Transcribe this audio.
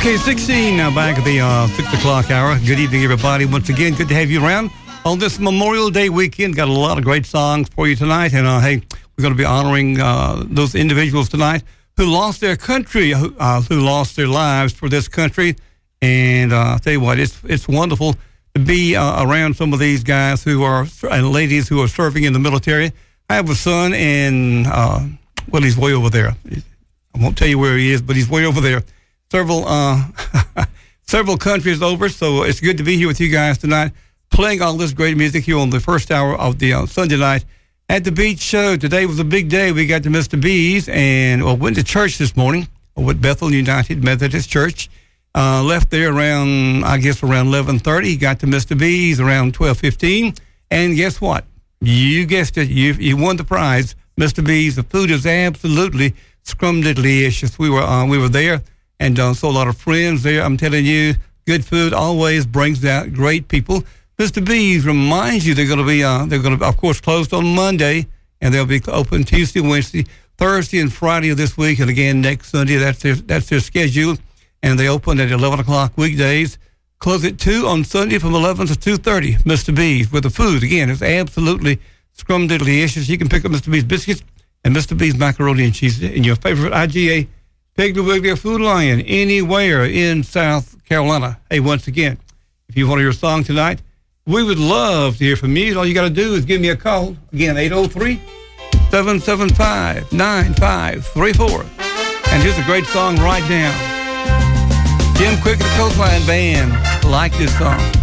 Okay, 16 now back at the 6 o'clock hour. Good evening, everybody. Once again, good to have you around on this Memorial Day weekend. Got a lot of great songs for you tonight. And, hey, we're going to be honoring those individuals tonight who lost their country, who lost their lives for this country. And I'll tell you what, it's wonderful to be around some of these guys and ladies who are serving in the military. I have a son, and, well, he's way over there. I won't tell you where he is, but he's way over there. Several countries over, so it's good to be here with you guys tonight, playing all this great music here on the first hour of the Sunday night at the Beach Show. Today was a big day. We got to Mr. B's and went to church this morning with Bethel United Methodist Church. Left there around 11:30. Got to Mr. B's around 12:15. And guess what? You guessed it. You won the prize, Mr. B's. The food is absolutely scrumdiddly-icious. We were there. And so a lot of friends there. I'm telling you, good food always brings out great people. Mr. B's reminds you they're going to be, of course, closed on Monday, and they'll be open Tuesday, Wednesday, Thursday, and Friday of this week, and again next Sunday. That's their schedule, and they open at 11 o'clock weekdays, close at 2 on Sunday from 11 to 2:30. Mr. B's with the food again is absolutely scrumdiddly-icious. You can pick up Mr. B's biscuits and Mr. B's macaroni and cheese in your favorite IGA Piggly Wiggly Food Lion anywhere in South Carolina. Hey, once again, if you want to hear a song tonight, we would love to hear from you. All you got to do is give me a call. Again, 803-775-9534. And here's a great song right now. Jim Quick and the Coastline Band like this song.